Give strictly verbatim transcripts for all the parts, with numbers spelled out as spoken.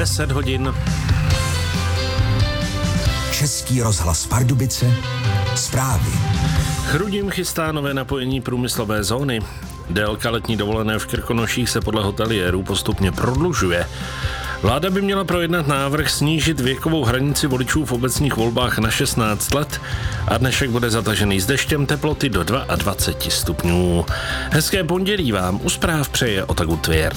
deset hodin. Český rozhlas Pardubice, zprávy. Chrudim chystá nové napojení průmyslové zóny. Délka letní dovolené v Krkonoších se podle hoteliérů postupně prodlužuje. Vláda by měla projednat návrh snížit věkovou hranici voličů v obecních volbách na šestnáct let a dnešek bude zatažený s deštěm, teploty do dvacet dva stupňů. Hezké pondělí vám u zpráv přeje Otaku Tvěrt.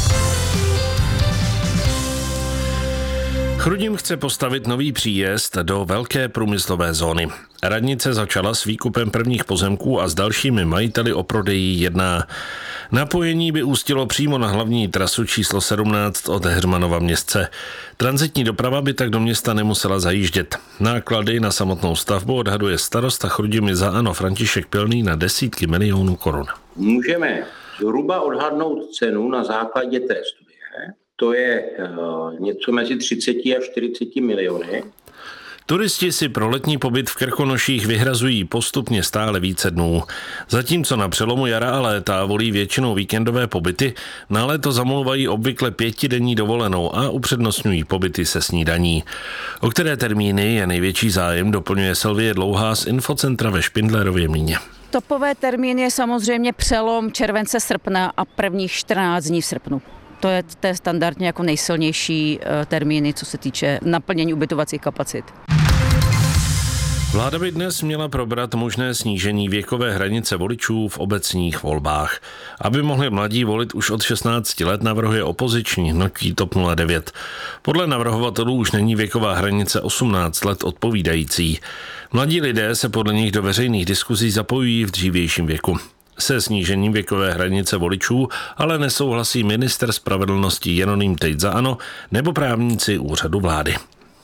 Chrudim chce postavit nový příjezd do velké průmyslové zóny. Radnice začala s výkupem prvních pozemků a s dalšími majiteli o prodeji jedná. Napojení by ústilo přímo na hlavní trasu číslo sedmnáct od Heřmanova Městce. Tranzitní doprava by tak do města nemusela zajíždět. Náklady na samotnou stavbu odhaduje starosta Chrudimi za ANO František Pilný na desítky milionů korun. Můžeme zhruba odhadnout cenu na základě té studie. To je uh, něco mezi třicet až čtyřicet miliony. Turisti si pro letní pobyt v Krkonoších vyhrazují postupně stále více dnů. Zatímco na přelomu jara a léta volí většinou víkendové pobyty, na léto zamlouvají obvykle pětidenní dovolenou a upřednostňují pobyty se snídaní. O které termíny je největší zájem, doplňuje Silvie Dlouhá z infocentra ve Špindlerově Mlýně. Topové termín je samozřejmě přelom července srpna a prvních čtrnáct dní v srpnu. To je, to je standardně jako nejsilnější termíny, co se týče naplnění ubytovacích kapacit. Vláda by dnes měla probrat možné snížení věkové hranice voličů v obecních volbách. Aby mohli mladí volit už od šestnácti let, navrhuje opoziční hnutí TOP nula devět. Podle navrhovatelů už není věková hranice osmnáct let odpovídající. Mladí lidé se podle nich do veřejných diskuzí zapojují v dřívějším věku. Se snížením věkové hranice voličů ale nesouhlasí ministr spravedlnosti Jeroným Tejc za ANO nebo právníci úřadu vlády.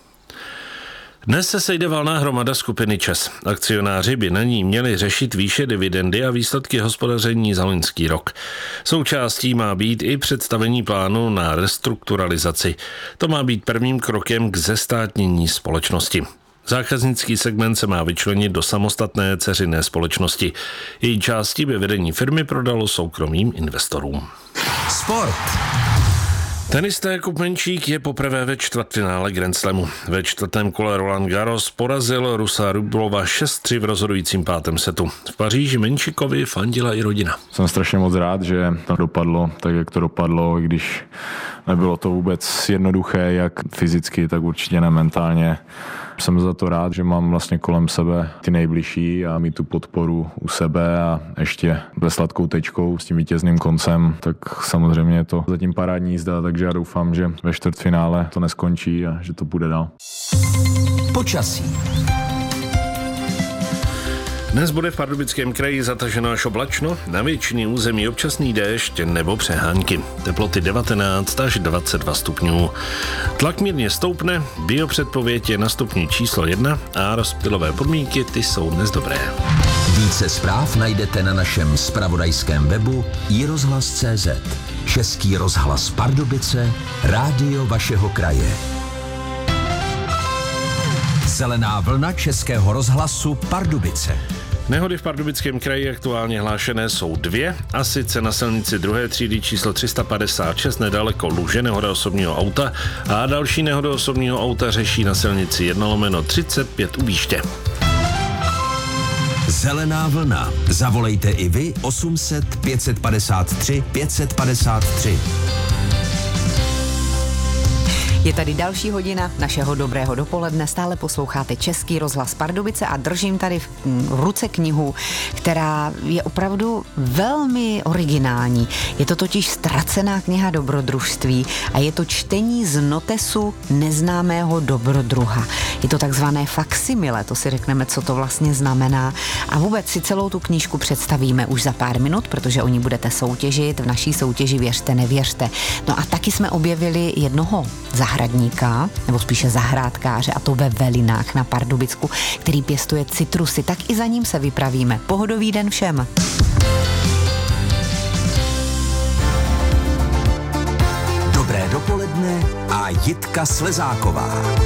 Dnes se sejde valná hromada skupiny ČEZ. Akcionáři by na ní měli řešit výše dividendy a výsledky hospodaření za loňský rok. Součástí má být i představení plánu na restrukturalizaci. To má být prvním krokem k zestátnění společnosti. Zákaznický segment se má vyčlenit do samostatné dceřiné společnosti. Její části by vedení firmy prodalo soukromým investorům. Sport. Tenista Jakub Menčík je poprvé ve čtvrtfinále Grand Slamu. Ve čtvrtém kole Roland Garros porazil Rusa Rubleova šest tři v rozhodujícím pátém setu. V Paříži Menčíkovi fandila i rodina. Jsem strašně moc rád, že to dopadlo tak, jak to dopadlo, i když nebylo to vůbec jednoduché, jak fyzicky, tak určitě ne mentálně. Jsem za to rád, že mám vlastně kolem sebe ty nejbližší a mít tu podporu u sebe a ještě ve sladkou tečkou s tím vítězným koncem, tak samozřejmě je to zatím parádní jízda, takže já doufám, že ve čtvrtfinále to neskončí a že to půjde dál. Počasí. Dnes bude v Pardubickém kraji zataženo až oblačno, na většině území občasný déšť nebo přehánky. Teploty devatenáct až dvacet dva stupňů. Tlak mírně stoupne, biopředpověď je na stupni číslo jedna a rozptylové podmínky ty jsou dnes dobré. Více zpráv najdete na našem zpravodajském webu i rozhlas tečka cé zet. Český rozhlas Pardubice, rádio vašeho kraje. Zelená vlna Českého rozhlasu Pardubice. Nehody v Pardubickém kraji aktuálně hlášené jsou dvě, a sice na silnici druhé třídy číslo tři sta padesát šest nedaleko Luže nehoda osobního auta a další nehoda osobního auta řeší na silnici jedna lomeno třicet pět u Výště. Zelená vlna. Zavolejte i vy osm set pět padesát tři pět padesát tři. Je tady další hodina našeho dobrého dopoledne. Stále posloucháte Český rozhlas Pardubice a držím tady v ruce knihu, která je opravdu velmi originální. Je to totiž Ztracená kniha dobrodružství a je to čtení z notesu neznámého dobrodruha. Je to takzvané faksimile, to si řekneme, co to vlastně znamená. A vůbec si celou tu knížku představíme už za pár minut, protože o ní budete soutěžit v naší soutěži Věřte, nevěřte. No a taky jsme objevili jednoho zahradníka, nebo spíše zahrádkáře, a to ve Velinách na Pardubicku, který pěstuje citrusy, tak i za ním se vypravíme. Pohodový den všem. Dobré dopoledne a Jitka Slezáková.